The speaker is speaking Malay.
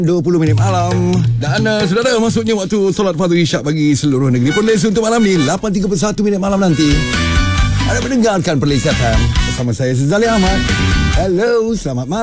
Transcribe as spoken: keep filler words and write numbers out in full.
dua puluh minit malam. Dan uh, sudah ada masuknya waktu solat fardu isyak bagi seluruh negeri. Perlis untuk malam ni lapan tiga puluh satu minit malam nanti ada mendengarkan Perlis F M bersama saya Zali Ahmad. Hello, selamat malam.